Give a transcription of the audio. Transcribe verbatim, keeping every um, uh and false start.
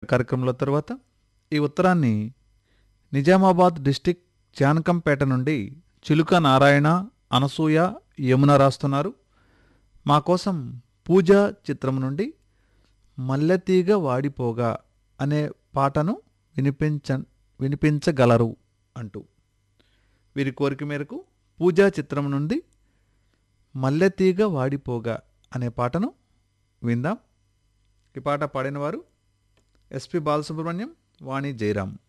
కార్యక్రమంలో తర్వాత ఈ ఉత్తరాన్ని నిజామాబాద్ డిస్టిక్ జానకంపేట నుండి చిలుక నారాయణ, అనసూయ, యమున రాస్తున్నారు. మా కోసం పూజ చిత్రం నుండి మల్లెతీగ వాడిపోగా అనే పాటను వినిపించ వినిపించగలరు అంటూ వీరి కోరిక మేరకు పూజా చిత్రం నుండి మల్లెతీగ వాడిపోగా అనే పాటను విందాం. ఈ పాట పాడినవారు ఎస్పి బాలసుబ్రహ్మణ్యం, వాణి జయరాం.